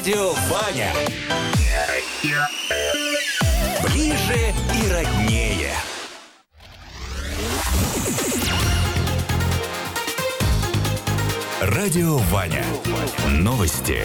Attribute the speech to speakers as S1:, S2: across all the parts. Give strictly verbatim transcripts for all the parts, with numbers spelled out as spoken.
S1: Радио Ваня. Ближе и роднее. Радио Ваня. Новости.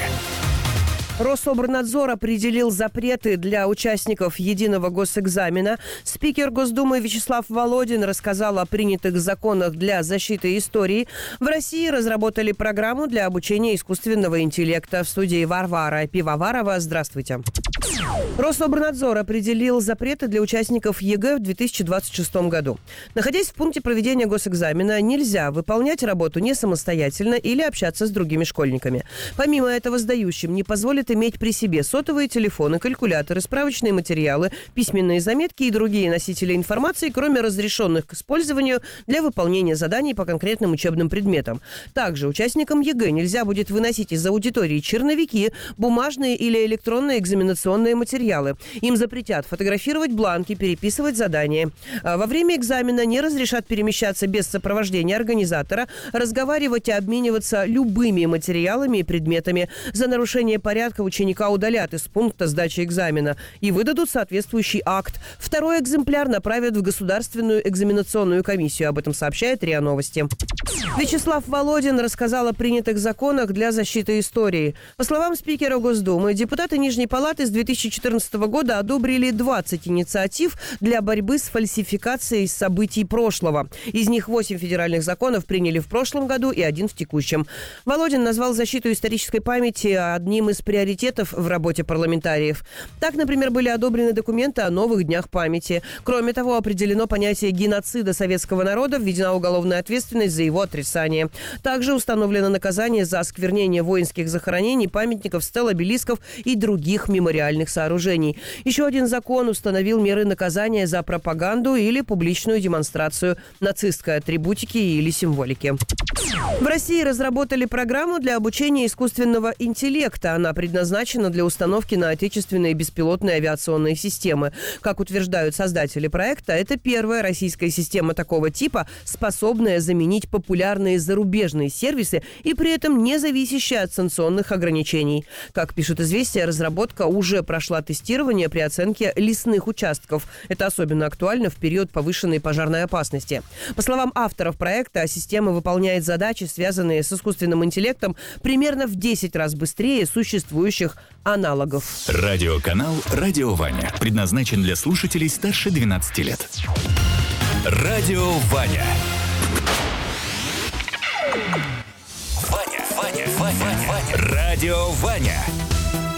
S2: Рособорнадзор определил запреты для участников единого госэкзамена. Спикер Госдумы Вячеслав Володин рассказал о принятых законах для защиты истории. В России разработали программу для обучения искусственного интеллекта. В студии Варвара Пивоварова. Здравствуйте. Рособорнадзор определил запреты для участников ЕГЭ в две тысячи двадцать шестом году. Находясь в пункте проведения госэкзамена, нельзя выполнять работу не самостоятельно или общаться с другими школьниками. Помимо этого, сдающим не позволят иметь при себе сотовые телефоны, калькуляторы, справочные материалы, письменные заметки и другие носители информации, кроме разрешенных к использованию для выполнения заданий по конкретным учебным предметам. Также участникам ЕГЭ нельзя будет выносить из аудитории черновики, бумажные или электронные экзаменационные материалы. Им запретят фотографировать бланки, переписывать задания. Во время экзамена не разрешат перемещаться без сопровождения организатора, разговаривать и обмениваться любыми материалами и предметами. За нарушение порядка ученика удалят из пункта сдачи экзамена и выдадут соответствующий акт. Второй экземпляр направят в Государственную экзаменационную комиссию. Об этом сообщает РИА Новости. Вячеслав Володин рассказал о принятых законах для защиты истории. По словам спикера Госдумы, депутаты Нижней палаты с две тысячи четырнадцатого года одобрили двадцать инициатив для борьбы с фальсификацией событий прошлого. Из них восемь федеральных законов приняли в прошлом году и один в текущем. Володин назвал защиту исторической памяти одним из приоритетов в работе парламентариев. Так, например, были одобрены документы о новых днях памяти. Кроме того, определено понятие геноцида советского народа, введена уголовная ответственность за его отрицание. Также установлено наказание за осквернение воинских захоронений, памятников, стел, обелисков и других мемориальных сооружений. Еще один закон установил меры наказания за пропаганду или публичную демонстрацию нацистской атрибутики или символики. В России разработали программу для обучения искусственного интеллекта. Она предназначена для установки на отечественные беспилотные авиационные системы. Как утверждают создатели проекта, это первая российская система такого типа, способная заменить популярные зарубежные сервисы и при этом не зависящая от санкционных ограничений. Как пишет «Известия», разработка уже прошла тестирование при оценке лесных участков. Это особенно актуально в период повышенной пожарной опасности. По словам авторов проекта, система выполняет задачи, связанные с искусственным интеллектом, примерно в десять раз быстрее существующих аналогов.
S1: Радиоканал «Радио Ваня» предназначен для слушателей старше двенадцати лет. Радио Ваня. Ваня, Ваня, Ваня, Ваня. Радио Ваня.